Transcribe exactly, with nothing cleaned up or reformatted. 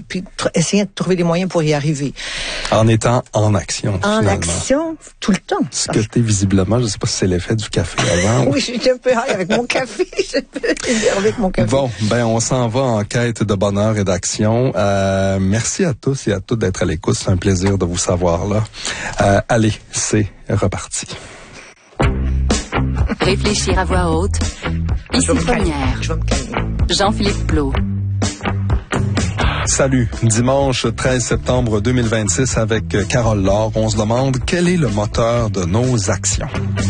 puis tr- essayer de trouver des moyens pour y arriver. En étant en action, En finalement. action, tout le temps. Ce que t'es visiblement, je ne sais pas si c'est l'effet du café avant. Oui, je suis un peu high avec mon café. Je peux énerver avec mon café. Bon, ben on s'en va en quête de bonheur et d'action. Euh, merci à tous et à toutes d'être à l'écoute. C'est un plaisir de vous savoir là. Euh, allez, c'est reparti. Réfléchir à voix haute. Ici Je vais me calmer. Première. Je vais me calmer. Jean-Philippe Plot. Salut, dimanche treize septembre deux mille vingt-six avec Carole Laure. On se demande quel est le moteur de nos actions.